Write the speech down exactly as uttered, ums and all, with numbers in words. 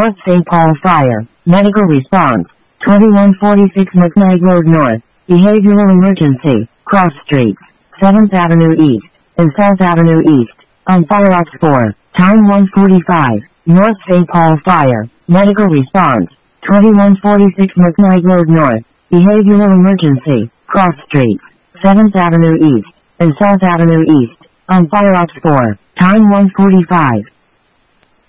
North Saint Paul Fire. Medical response. twenty-one forty-six McKnight Road North. Behavioral emergency. Cross Streets. seventh Avenue East and South Avenue East. On fire at four. Time one forty-five. North Saint Paul Fire. Medical response. twenty-one forty-six McKnight Road North. Behavioral emergency. Cross Streets. seventh Avenue East and South Avenue East. On fire at four. Time one forty-five.